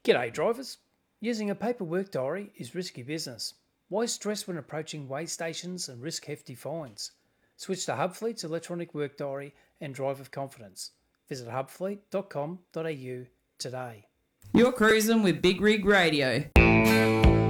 G'day drivers. Using a paper work diary is risky business. Why stress when approaching weigh stations and risk hefty fines? Switch to Hubfleet's electronic work diary and drive with confidence. Visit hubfleet.com.au today. You're cruising with Big Rig Radio.